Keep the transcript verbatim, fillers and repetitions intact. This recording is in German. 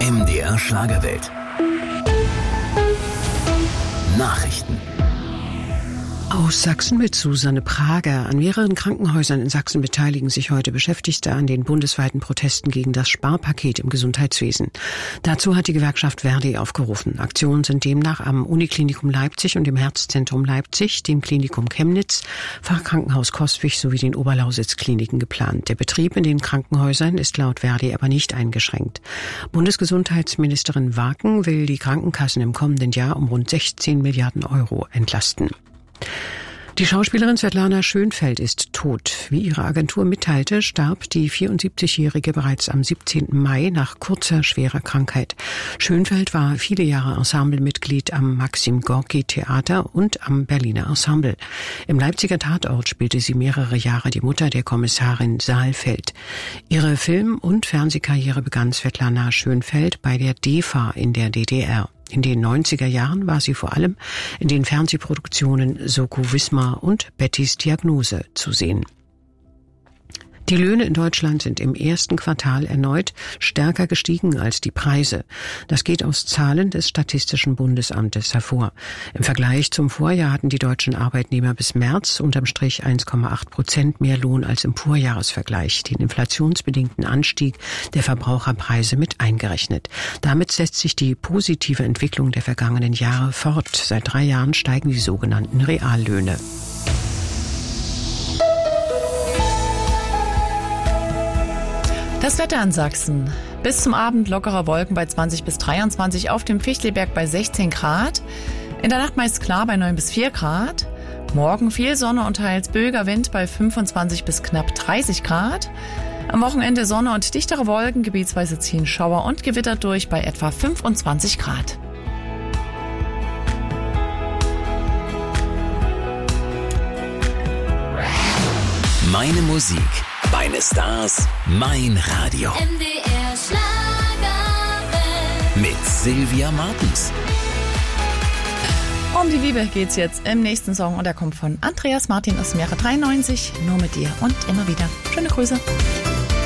M D R Schlagerwelt. Nachrichten. Aus Sachsen mit Susanne Prager. An mehreren Krankenhäusern in Sachsen beteiligen sich heute Beschäftigte an den bundesweiten Protesten gegen das Sparpaket im Gesundheitswesen. Dazu hat die Gewerkschaft Verdi aufgerufen. Aktionen sind demnach am Uniklinikum Leipzig und im Herzzentrum Leipzig, dem Klinikum Chemnitz, Fachkrankenhaus Coswig sowie den Oberlausitz-Kliniken geplant. Der Betrieb in den Krankenhäusern ist laut Verdi aber nicht eingeschränkt. Bundesgesundheitsministerin Waken will die Krankenkassen im kommenden Jahr um rund sechzehn Milliarden Euro entlasten. Die Schauspielerin Svetlana Schönfeld ist tot. Wie ihre Agentur mitteilte, starb die vierundsiebzigjährige bereits am siebzehnten Mai nach kurzer, schwerer Krankheit. Schönfeld war viele Jahre Ensemblemitglied am Maxim Gorki Theater und am Berliner Ensemble. Im Leipziger Tatort spielte sie mehrere Jahre die Mutter der Kommissarin Saalfeld. Ihre Film- und Fernsehkarriere begann Svetlana Schönfeld bei der D E F A in der D D R. In den neunziger Jahren war sie vor allem in den Fernsehproduktionen Soko Wismar und Bettys Diagnose zu sehen. Die Löhne in Deutschland sind im ersten Quartal erneut stärker gestiegen als die Preise. Das geht aus Zahlen des Statistischen Bundesamtes hervor. Im Vergleich zum Vorjahr hatten die deutschen Arbeitnehmer bis März unterm Strich eins Komma acht Prozent mehr Lohn als im Vorjahresvergleich, den inflationsbedingten Anstieg der Verbraucherpreise mit eingerechnet. Damit setzt sich die positive Entwicklung der vergangenen Jahre fort. Seit drei Jahren steigen die sogenannten Reallöhne. Das Wetter in Sachsen. Bis zum Abend lockerer Wolken bei zwanzig bis dreiundzwanzig, auf dem Fichtelberg bei sechzehn Grad. In der Nacht meist klar bei neun bis vier Grad. Morgen viel Sonne und teils böiger Wind bei fünfundzwanzig bis knapp dreißig Grad. Am Wochenende Sonne und dichtere Wolken, gebietsweise ziehen Schauer und Gewitter durch bei etwa fünfundzwanzig Grad. Meine Musik, meine Stars, mein Radio. M D R Schlagerwelt. Mit Sylvia Martens. Um die Liebe geht's jetzt im nächsten Song und er kommt von Andreas Martin aus dem Jahre dreiundneunzig. Nur mit dir und immer wieder. Schöne Grüße.